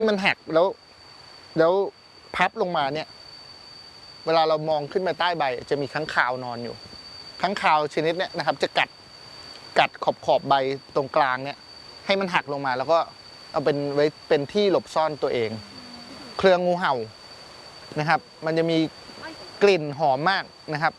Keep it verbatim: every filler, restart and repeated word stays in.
มันหักแล้วแล้วพับลงมาเนี่ยเวลาเรามองขึ้นมาใต้ใบจะมีค้างคาวนอนอยู่ค้างคาวชนิดเนี้ยนะครับจะกัดกัดขอบขอบใบตรงกลางเนี่ยให้มันหักลงมาแล้วก็เอาเป็นไว้เป็นที่หลบซ่อนตัวเองเครืองูเห่านะครับมันจะมีกลิ่นหอมมากนะครับ